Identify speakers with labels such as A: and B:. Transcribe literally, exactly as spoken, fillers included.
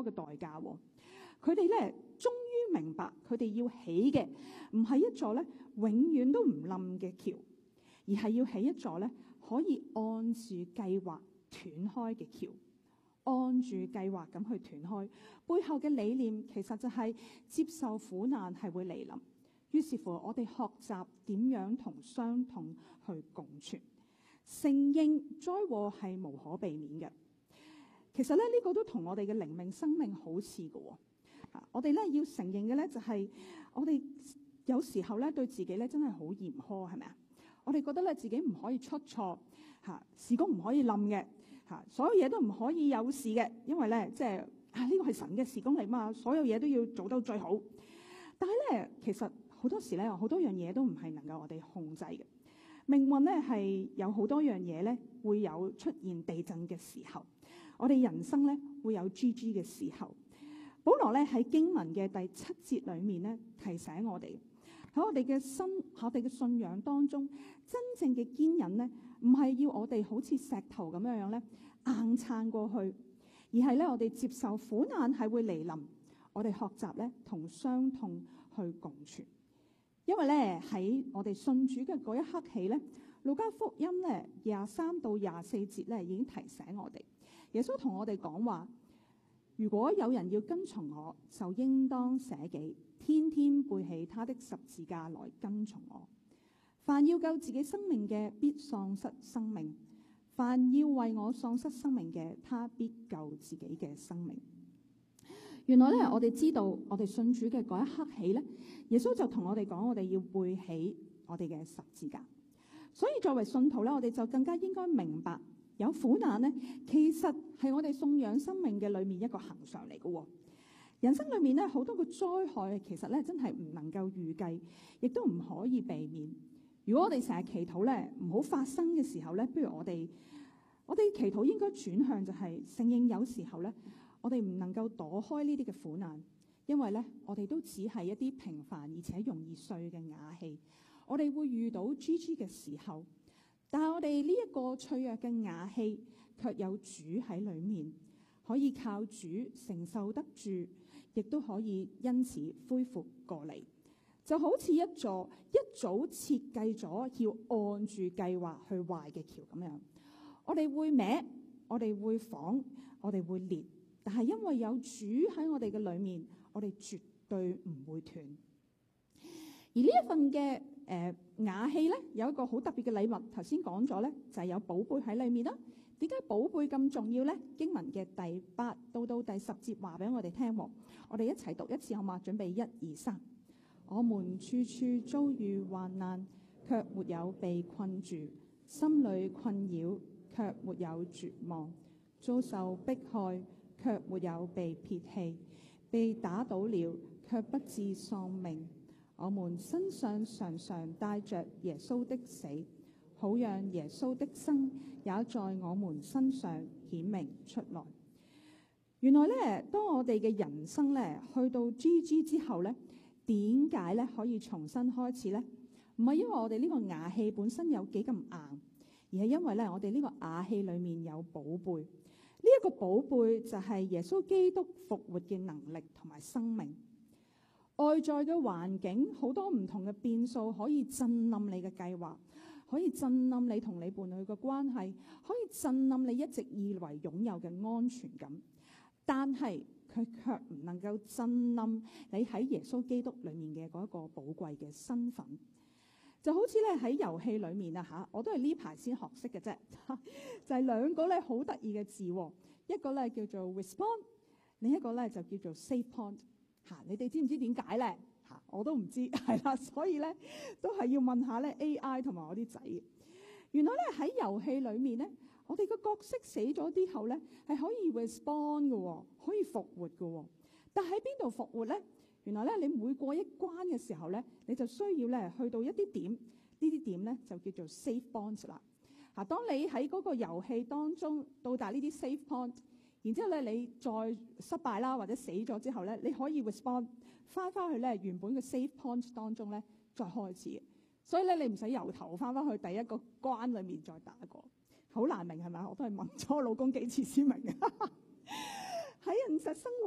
A: 嘅代價喎。佢哋咧終於明白，佢哋要起嘅唔係一座咧永遠都唔冧嘅橋，而係要起一座咧可以按住計劃斷開嘅橋。按住計劃咁去斷開，背後嘅理念其實就係接受苦難係會嚟臨。於是乎，我哋學習點樣同傷痛去共存，承認災禍係無可避免嘅。其實咧，呢、這個都同我哋嘅靈命生命好似嘅喎。我哋咧要承認嘅咧就係，我哋有時候咧對自己咧真係好嚴苛，係咪啊？我哋覺得咧自己唔可以出錯，嚇事工唔可以冧嘅。嚇，所有嘢都唔可以有事嘅，因為咧，即係啊，呢個係神嘅事工嚟嘛，所有嘢都要做到最好。但係咧，其實好多時咧，好多樣嘢都唔係能夠我哋控制嘅。命運咧係有好多樣嘢咧，會有出現地震嘅時候，我哋人生咧會有 G G 嘅時候。保羅咧喺經文嘅第七節裏面咧提醒我哋，喺我哋嘅心、我哋嘅信仰當中，真正嘅堅忍咧，唔係要我哋好似石頭咁樣樣咧硬撐過去，而係咧我哋接受苦難係會嚟臨，我哋學習咧同傷痛去共存。因為咧喺我哋信主嘅嗰一刻起咧，路加福音咧廿三到廿四節咧已經提醒我哋，耶穌同我哋講話：如果有人要跟從我，就應當捨己，天天背起他的十字架來跟從我。凡要救自己生命嘅，必喪失生命；凡要為我喪失生命嘅，他必救自己嘅生命。原來咧，我哋知道，我哋信主嘅嗰一刻起咧，耶穌就同我哋講，我哋要背起我哋嘅十字架。所以作為信徒咧，我哋就更加應該明白，有苦難咧，其實係我哋信仰生命嘅裏面一個恆常嚟嘅。人生裏面咧，好多個災害，其實咧真係唔能夠預計，亦都唔可以避免。如果我哋成日祈禱咧唔好發生嘅時候咧，不如我哋我哋祈禱應該轉向就係承認有時候咧，我哋唔能夠躲開呢啲嘅苦難，因為咧我哋都只係一啲平凡而且容易碎嘅瓦器。我哋會遇到 G G 嘅時候，但係我哋呢一個脆弱嘅瓦器，卻有主喺裏面，可以靠主承受得住，亦都可以因此恢復過嚟。就好似一座一早設計咗要按住計劃去壞嘅橋咁樣，我哋會歪，我哋會晃，我哋會裂，但係因為有主喺我哋嘅裏面，我哋絕對唔會斷。而呢一份嘅誒瓦器咧，有一個好特別嘅禮物，頭先講咗咧，就係有寶貝喺裏面啦。點解寶貝咁重要咧？經文嘅第八到到第十節話俾我哋聽，我哋一齊讀一次好嘛？準備一二三。我們處處遭遇患難，卻沒有被困住；心裏困擾，卻沒有絕望；遭受迫害，卻沒有被撇棄；被打倒了，卻不致喪命。我們身上常常帶着耶穌的死，好讓耶穌的生也在我們身上顯明出來。原來咧，當我哋嘅人生咧去到 G G 之後咧，點解咧可以重新開始咧？唔係因為我哋呢個瓦器本身有幾咁硬，而係因為咧我哋呢個瓦器裏面有寶貝。呢一個寶貝就係耶穌基督復活嘅能力同埋生命。外在嘅環境好多唔同嘅變數，可以震冧你嘅計劃，可以震冧你同你伴侶嘅關係，可以震冧你一直以為擁有嘅安全感。但係佢卻唔能夠震冧你喺耶穌基督裏面嘅嗰一個寶貴嘅身份。就好似咧喺遊戲裏面啊嚇，我都係呢排先學識嘅啫，就係兩個咧好得意嘅字，一個咧叫做 respawn， 另一個咧就叫做 save point 嚇。你哋知唔知點解咧嚇？我都唔知係啦，所以咧都係要問下咧 A I 同埋我啲仔。原來咧喺遊戲裏面咧，我哋個角色死咗之後咧，係可以 respawn 嘅，可以復活嘅。但喺邊度復活咧？原來咧，你每過一關嘅時候咧，你就需要咧去到一啲點，呢啲點咧就叫做 save points 啦。嚇，當你喺嗰個遊戲當中到達呢啲 save point，然之後咧你再失敗啦或者死咗之後咧，你可以 respawn 翻翻去咧原本嘅 save point 當中咧再開始。所以咧你唔使由頭翻翻去第一個關裏面再打過。好難明係咪？我都係問咗我老公幾次先明嘅。喺現實生活